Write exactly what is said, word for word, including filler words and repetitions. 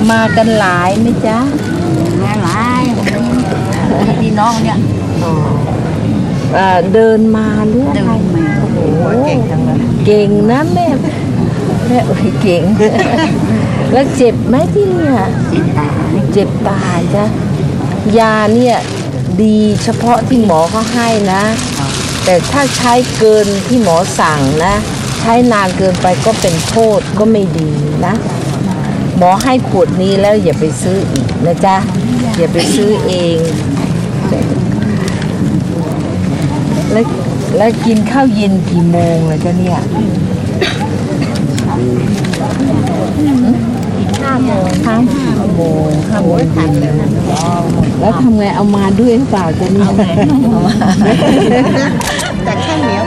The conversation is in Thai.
มากันหลายไหมจ๊ะมาหลายพี่น้องเนี่ยเดินมาหรืออะไรโอ้โหเก่งจังเลยเก่งนะแม่แม่โอ้ยเก่งแล้วเจ็บไหมที่เนี่ยเจ็บตาจ้ะยาเนี่ยดีเฉพาะที่หมอเขาให้นะแต่ถ้าใช้เกินที่หมอสั่งนะใช้นานเกินไปก็เป็นโทษก็ไม่ดีนะหมอให้ขวดนี้แล้วอย่าไปซื้ออีกนะจ๊ะอย่าไปซื้อเองแล้วแล้วกินข้าวเย็นกี่โมงล่ะจ๊ะเนี่ยห้าโมงห้าโมงห้าโมงเย็นแล้วทำไงเอามาด้วยหรือเปล่าจ๊ะเนี่ยแต่ข้าวเหนียว